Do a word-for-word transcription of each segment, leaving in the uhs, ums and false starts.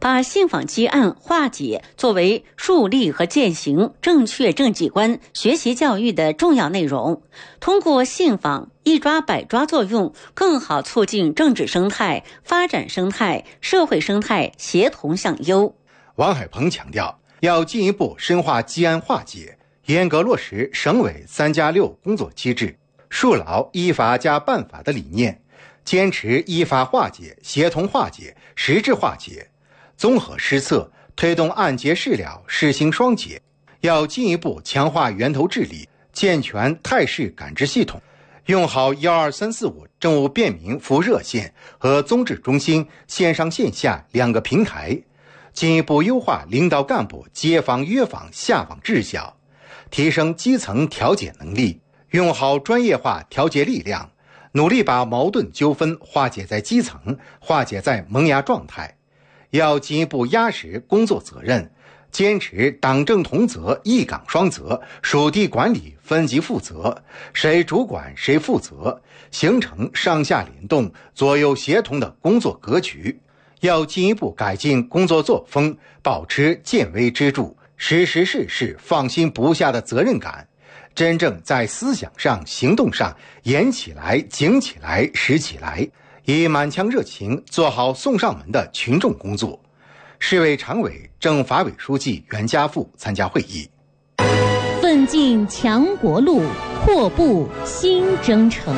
把信访积案化解作为树立和践行正确政绩观学习教育的重要内容，通过信访一抓百抓作用，更好促进政治生态、发展生态、社会生态协同向优。 王海鹏强调，要进一步深化积案化解，严格落实省委三加六工作机制，树牢依法加办法的理念，坚持依法化解、协同化解、实质化解，综合施策，推动案结事了、实行双结。要进一步强化源头治理，健全态势感知系统，用好幺二三四五政务便民服务热线和综治中心线上线下两个平台，进一步优化领导干部接访约访下访质效，提升基层调解能力，用好专业化调解力量，努力把矛盾纠纷化解在基层，化解在萌芽状态。要进一步压实工作责任，坚持党政同责、一岗双责、属地管理分级负责，谁主管谁负责，形成上下联动、左右协同的工作格局。要进一步改进工作作风，保持见微知著、实实事事放心不下的责任感，真正在思想上、行动上严起来、警起来、实起来，以满腔热情做好送上门的群众工作。市委常委、政法委书记袁家富参加会议。 奋进强国路，阔步新征程。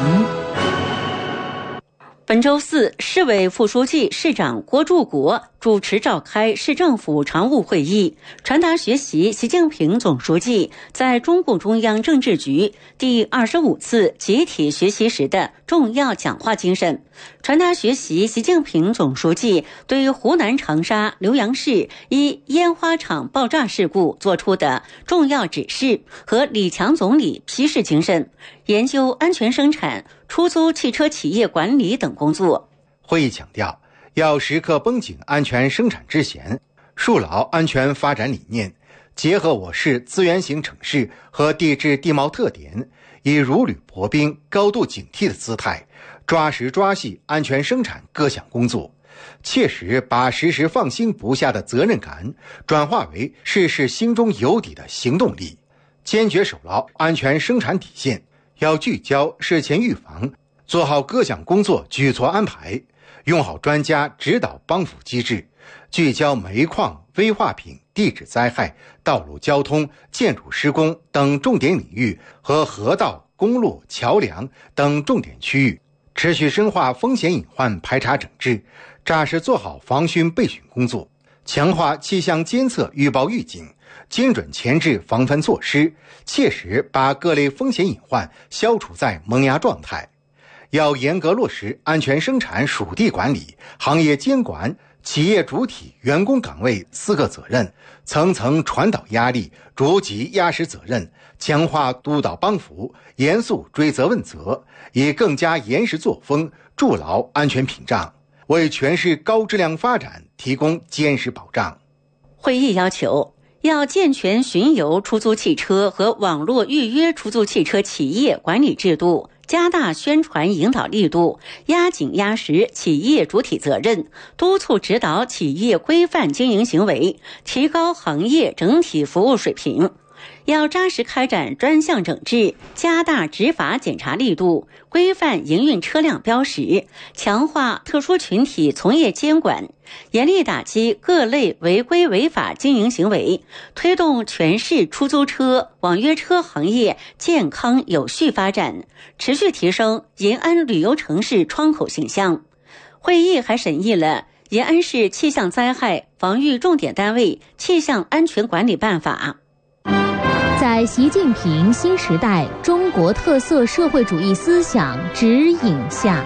本周四，市委副书记、市长郭柱国主持召开市政府常务会议，传达学习习近平总书记在中共中央政治局第二十五次集体学习时的重要讲话精神，传达学习习近平总书记对湖南长沙浏阳市一烟花厂爆炸事故作出的重要指示和李强总理批示精神，研究安全生产、出租汽车企业管理等工作。 会议强调，要时刻绷紧安全生产之弦，树牢安全发展理念，结合我市资源型城市和地质地貌特点，以如履薄冰、高度警惕的姿态，抓实抓细安全生产各项工作，切实把时时放心不下的责任感转化为事事心中有底的行动力，坚决守牢安全生产底线。要聚焦事前预防，做好各项工作举措安排，用好专家指导帮扶机制，聚焦煤矿、危化品、地质灾害、道路交通、建筑施工等重点领域和河道、公路、桥梁等重点区域，持续深化风险隐患排查整治，扎实做好防汛备汛工作，强化气象监测预报预警，精准前置防范措施，切实把各类风险隐患消除在萌芽状态。要严格落实安全生产属地管理、行业监管、企业主体、员工岗位四个责任，层层传导压力，逐级压实责任，强化督导帮扶，严肃追责问责，以更加严实作风筑牢安全屏障，为全市高质量发展提供坚实保障。 会议要求，要健全巡游出租汽车和网络预约出租汽车企业管理制度，加大宣传引导力度，压紧压实企业主体责任，督促指导企业规范经营行为，提高行业整体服务水平。要扎实开展专项整治，加大执法检查力度，规范营运车辆标识，强化特殊群体从业监管，严厉打击各类违规违法经营行为，推动全市出租车、网约车行业健康有序发展，持续提升延安旅游城市窗口形象。会议还审议了延安市气象灾害防御重点单位气象安全管理办法。 在习近平新时代中国特色社会主义思想指引下，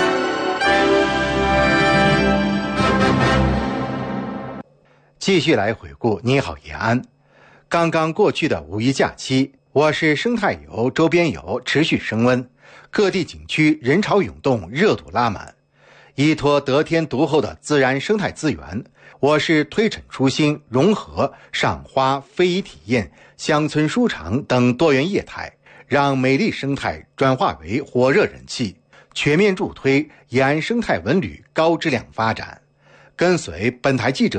继续来回顾你好延安。刚刚过去的五一假期，我市生态游、周边游持续升温，各地景区人潮涌动，热度拉满。依托得天独厚的自然生态资源，我市推陈出新，融合赏花、非遗体验、乡村舒长等多元业态，让美丽生态转化为火热人气，全面助推延安生态文旅高质量发展。跟随本台记者